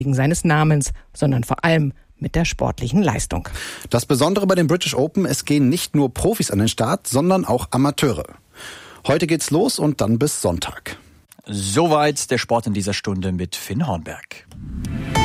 wegen seines Namens, sondern vor allem mit der sportlichen Leistung. Das Besondere bei den British Open, es gehen nicht nur Profis an den Start, sondern auch Amateure. Heute geht's los und dann bis Sonntag. Soweit der Sport in dieser Stunde mit Finn Hornberg.